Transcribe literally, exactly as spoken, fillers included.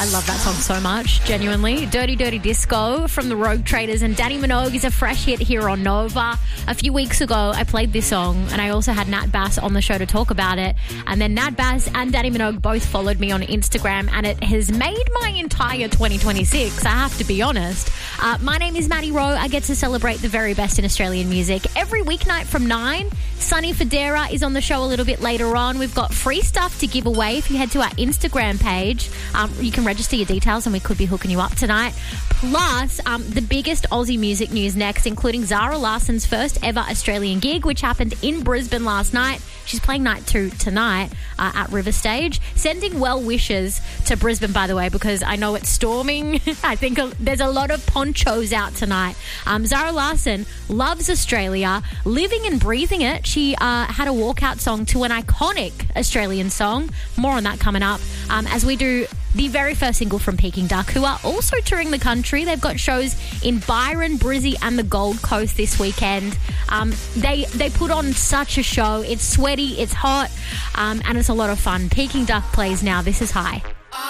I love that song so much, genuinely. Dirty Dirty Disco from the Rogue Traders, and Danny Minogue is a fresh hit here on Nova. A few weeks ago, I played this song, and I also had Nat Bass on the show to talk about it. And then Nat Bass and Danny Minogue both followed me on Instagram, and it has made my entire twenty twenty-six, I have to be honest. Uh, my name is Maddie Rowe. I get to celebrate the very best in Australian music every weeknight from nine. Sunny Federa is on the show a little bit later on. We've got free stuff to give away. If you head to our Instagram page, um, you can register your details and we could be hooking you up tonight. Plus, um, the biggest Aussie music news next, including Zara Larsson's first ever Australian gig, which happened in Brisbane last night. She's playing night two tonight uh, at River Stage. Sending well wishes to Brisbane, by the way, because I know it's storming. I think there's a lot of ponchos out tonight. Um, Zara Larsson loves Australia, living and breathing it. She uh, had a walkout song to an iconic Australian song. More on that coming up um, as we do the very first single from Peking Duck, who are also touring the country. They've got shows in Byron, Brizzy and the Gold Coast this weekend. Um, they they put on such a show. It's sweaty, it's hot, um, and it's a lot of fun. Peking Duck plays now. This is High.